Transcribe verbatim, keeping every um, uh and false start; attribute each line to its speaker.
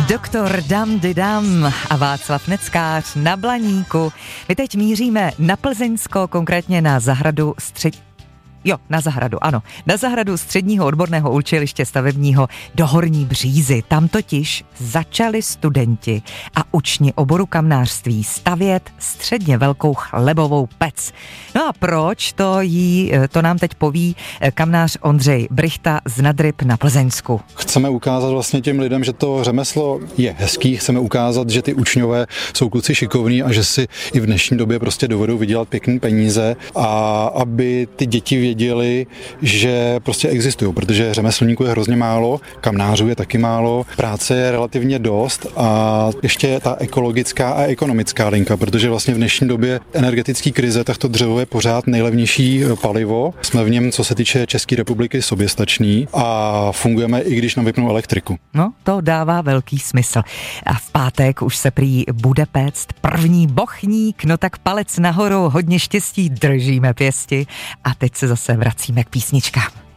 Speaker 1: Doktor Dam de Dam a Václav Neckář na Blaníku. My teď míříme na Plzeňsko, konkrétně na zahradu střed... Jo, na zahradu, ano. Na zahradu středního odborného učiliště stavebního do Horní Břízy. Tam totiž začali studenti a učni oboru kamnářství stavět středně velkou chlebovou pec. No a proč, to jí, to nám teď poví kamnář Ondřej Brychta z Nadryb na Plzeňsku.
Speaker 2: Chceme ukázat vlastně těm lidem, že to řemeslo je hezký, chceme ukázat, že ty učňové jsou kluci šikovní a že si i v dnešní době prostě dovedou vydělat pěkný peníze a aby ty děti věděli, že prostě existují, protože řemeslníků je hrozně málo, kamnářů je taky málo, práce je relativně dost a ještě ta ekologická a ekonomická linka, protože vlastně v dnešní době energetické krize, tak to dřevo je pořád nejlevnější palivo. Jsme v něm, co se týče České republiky, soběstační a fungujeme, i když nám vypnou elektriku.
Speaker 1: No, to dává velký smysl. A v pátek už se prý bude péct první bochník, no tak palec nahoru, hodně štěstí, držíme pěsti a teď se zase vracíme k písničkám.